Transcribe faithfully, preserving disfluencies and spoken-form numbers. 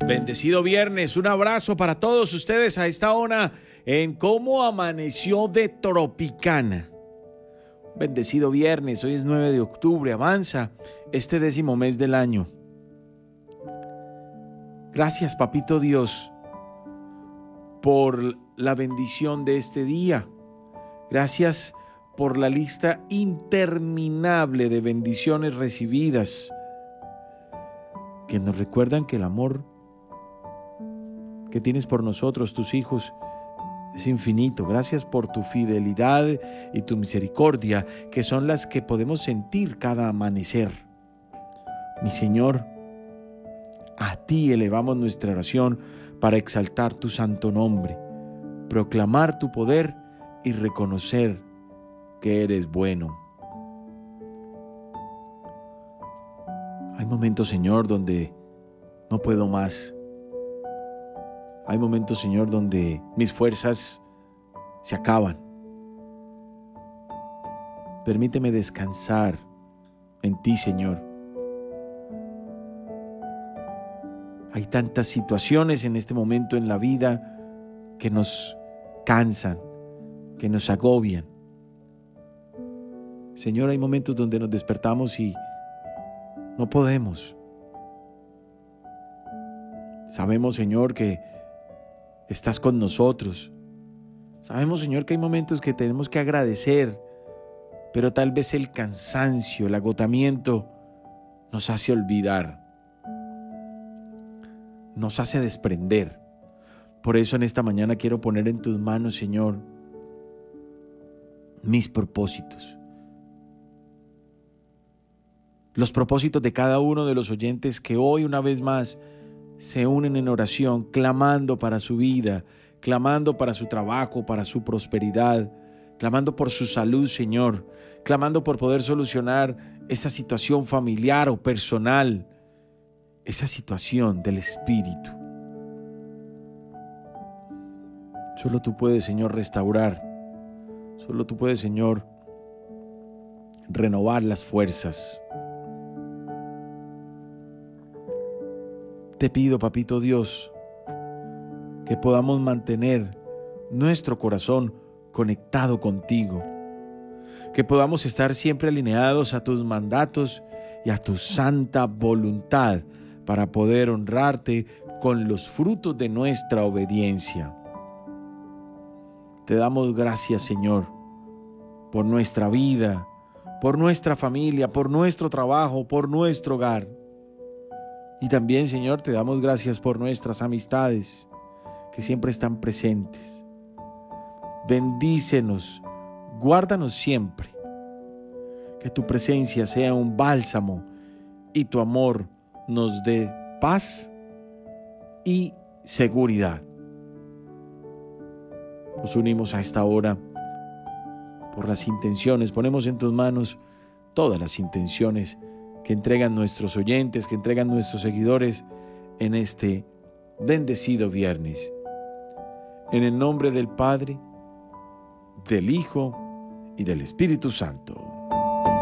Bendecido viernes, un abrazo para todos ustedes a esta hora en Cómo Amaneció de Tropicana. Bendecido viernes, hoy es nueve de octubre, avanza este décimo mes del año. Gracias, Papito Dios, por la bendición de este día. Gracias por la lista interminable de bendiciones recibidas que nos recuerdan que el amor que tienes por nosotros, tus hijos, es infinito. Gracias por tu fidelidad y tu misericordia, que son las que podemos sentir cada amanecer. Mi Señor, a ti elevamos nuestra oración para exaltar tu santo nombre, proclamar tu poder y reconocer que eres bueno. Hay momentos, Señor, donde no puedo más. Hay momentos, Señor, donde mis fuerzas se acaban. Permíteme descansar en ti, Señor. Hay tantas situaciones en este momento en la vida que nos cansan, que nos agobian. Señor, hay momentos donde nos despertamos y no podemos. Sabemos, Señor, que estás con nosotros. Sabemos, Señor, que hay momentos que tenemos que agradecer, pero tal vez el cansancio, el agotamiento nos hace olvidar, nos hace desprender. Por eso en esta mañana quiero poner en tus manos, Señor, mis propósitos. Los propósitos de cada uno de los oyentes que hoy una vez más se unen en oración, clamando para su vida, clamando para su trabajo, para su prosperidad, clamando por su salud, Señor, clamando por poder solucionar esa situación familiar o personal, esa situación del espíritu. Solo tú puedes, Señor, restaurar. Solo tú puedes, Señor, renovar las fuerzas. Te pido, Papito Dios, que podamos mantener nuestro corazón conectado contigo, que podamos estar siempre alineados a tus mandatos y a tu santa voluntad para poder honrarte con los frutos de nuestra obediencia. Te damos gracias, Señor, por nuestra vida, por nuestra familia, por nuestro trabajo, por nuestro hogar. Y también, Señor, te damos gracias por nuestras amistades que siempre están presentes. Bendícenos, guárdanos siempre. Que tu presencia sea un bálsamo y tu amor nos dé paz y seguridad. Nos unimos a esta hora por las intenciones. Ponemos en tus manos todas las intenciones que entregan nuestros oyentes, que entregan nuestros seguidores en este bendecido viernes. En el nombre del Padre, del Hijo y del Espíritu Santo.